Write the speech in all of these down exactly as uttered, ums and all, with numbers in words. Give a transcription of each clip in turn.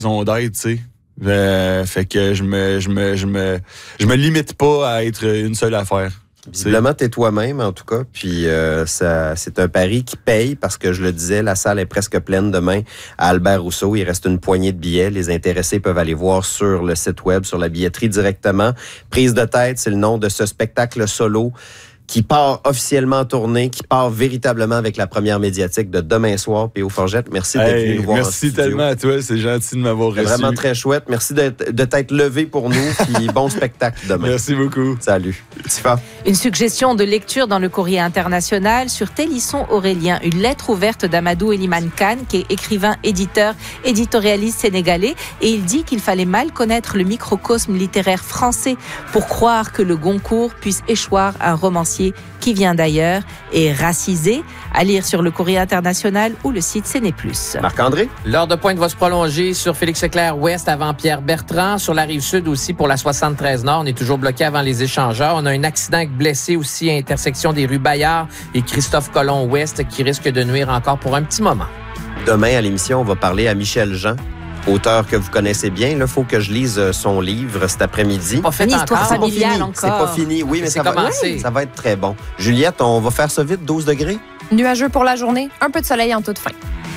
raison d'être, tu sais. Euh, fait que je me, je me, je me, je me limite pas à être une seule affaire. Visiblement, t'es toi-même, en tout cas. Puis euh, ça, c'est un pari qui paye parce que, je le disais, la salle est presque pleine demain à Albert Rousseau. Il reste une poignée de billets. Les intéressés peuvent aller voir sur le site web, sur la billetterie directement. Prise de tête, c'est le nom de ce spectacle solo qui part officiellement en tournée, qui part véritablement avec la première médiatique de demain soir. P O Forgette, merci d'être hey, venu nous voir en merci studio. tellement à toi, c'est gentil de m'avoir reçu. C'est vraiment très chouette. Merci d'être, de t'être levé pour nous, puis bon spectacle demain. Merci beaucoup. Salut. Tifa. Une suggestion de lecture dans le Courrier international sur Télisson Aurélien, une lettre ouverte d'Amadou Eliman Khan, qui est écrivain, éditeur, éditorialiste sénégalais, et il dit qu'il fallait mal connaître le microcosme littéraire français pour croire que le Goncourt puisse échoir un romancier qui vient d'ailleurs et racisé, à lire sur le Courrier international ou le site Séné plus. Marc-André? L'heure de pointe va se prolonger sur Félix-Leclerc-Ouest avant Pierre-Bertrand. Sur la Rive-Sud aussi pour la soixante-treize Nord. On est toujours bloqué avant les échangeurs. On a un accident avec blessé aussi à intersection des rues Bayard et Christophe-Colomb-Ouest qui risque de nuire encore pour un petit moment. Demain, à l'émission, on va parler à Michel Jean, auteur que vous connaissez bien. Il faut que je lise son livre cet après-midi. Pas fait une histoire C'est pas familiale fini. encore. C'est pas fini. Oui, mais C'est ça va, commencé. oui, ça va être très bon. Juliette, on va faire ça vite, douze degrés? Nuageux pour la journée, un peu de soleil en toute fin.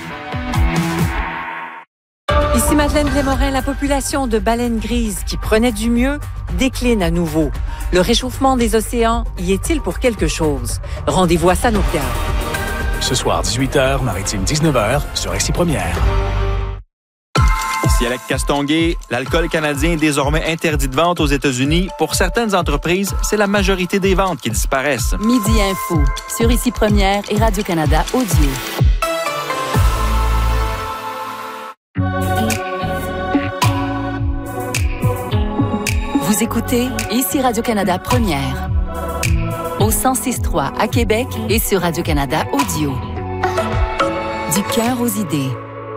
Ici Madeleine Grémorin, la population de baleines grises qui prenait du mieux décline à nouveau. Le réchauffement des océans y est-il pour quelque chose? Rendez-vous à Sanokia. Ce soir, dix-huit heures, Maritime dix-neuf heures, sur Récit Première. Ici Alec Castonguay, l'alcool canadien est désormais interdit de vente aux États-Unis. Pour certaines entreprises, c'est la majorité des ventes qui disparaissent. Midi Info, sur Ici Première et Radio-Canada Audio. Vous écoutez Ici Radio-Canada Première. Au cent six trois à Québec et sur Radio-Canada Audio. Du cœur aux idées.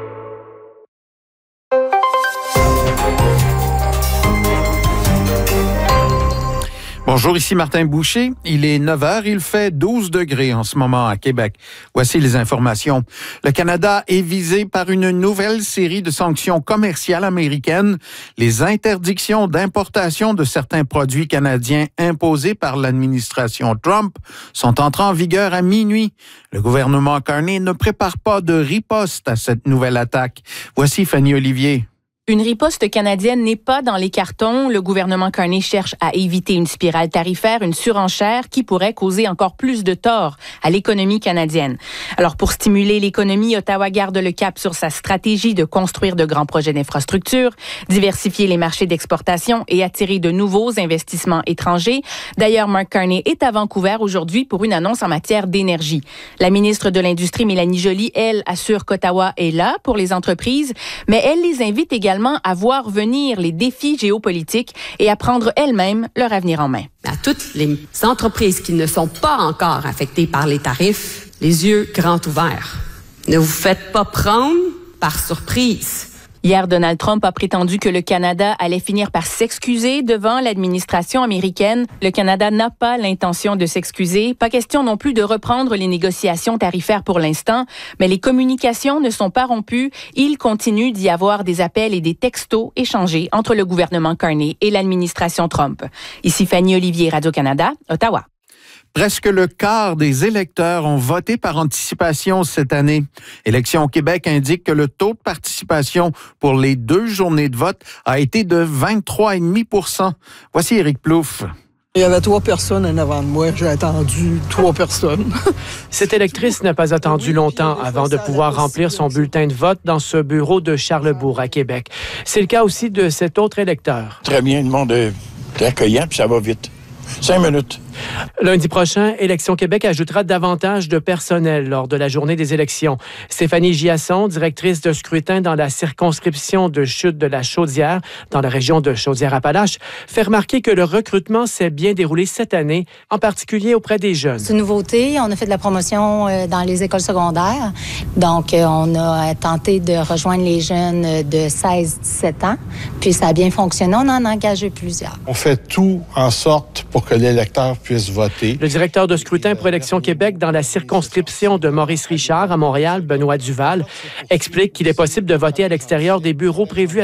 Bonjour, ici Martin Boucher. Il est neuf heures, il fait douze degrés en ce moment à Québec. Voici les informations. Le Canada est visé par une nouvelle série de sanctions commerciales américaines. Les interdictions d'importation de certains produits canadiens imposées par l'administration Trump sont entrées en vigueur à minuit. Le gouvernement Carney ne prépare pas de riposte à cette nouvelle attaque. Voici Fanny Olivier. Une riposte canadienne n'est pas dans les cartons. Le gouvernement Carney cherche à éviter une spirale tarifaire, une surenchère qui pourrait causer encore plus de tort à l'économie canadienne. Alors, pour stimuler l'économie, Ottawa garde le cap sur sa stratégie de construire de grands projets d'infrastructure, diversifier les marchés d'exportation et attirer de nouveaux investissements étrangers. D'ailleurs, Mark Carney est à Vancouver aujourd'hui pour une annonce en matière d'énergie. La ministre de l'Industrie, Mélanie Joly, elle, assure qu'Ottawa est là pour les entreprises, mais elle les invite également à voir venir les défis géopolitiques et à prendre elles-mêmes leur avenir en main. À toutes les entreprises qui ne sont pas encore affectées par les tarifs, les yeux grands ouverts. Ne vous faites pas prendre par surprise. Hier, Donald Trump a prétendu que le Canada allait finir par s'excuser devant l'administration américaine. Le Canada n'a pas l'intention de s'excuser. Pas question non plus de reprendre les négociations tarifaires pour l'instant, mais les communications ne sont pas rompues. Il continue d'y avoir des appels et des textos échangés entre le gouvernement Carney et l'administration Trump. Ici Fanny Olivier, Radio-Canada, Ottawa. Presque le quart des électeurs ont voté par anticipation cette année. Élections Québec indique que le taux de participation pour les deux journées de vote a été de vingt-trois virgule cinq pour cent. Voici Éric Plouffe. Il y avait trois personnes en avant de moi. J'ai attendu trois personnes. Cette électrice n'a pas attendu longtemps avant de pouvoir remplir son bulletin de vote dans ce bureau de Charlesbourg à Québec. C'est le cas aussi de cet autre électeur. Très bien, le monde est accueillant puis ça va vite. Cinq minutes. Lundi prochain, Élections Québec ajoutera davantage de personnel lors de la journée des élections. Stéphanie Giasson, directrice de scrutin dans la circonscription de Chute de la Chaudière, dans la région de Chaudière-Appalaches, fait remarquer que le recrutement s'est bien déroulé cette année, en particulier auprès des jeunes. C'est une nouveauté. On a fait de la promotion dans les écoles secondaires. Donc, on a tenté de rejoindre les jeunes de seize à dix-sept ans. Puis, ça a bien fonctionné. On en a engagé plusieurs. On fait tout en sorte pour que l'électeur puisse voter. Le directeur de scrutin pour Élections Québec dans la circonscription de Maurice Richard à Montréal, Benoît Duval, explique qu'il est possible de voter à l'extérieur des bureaux prévus à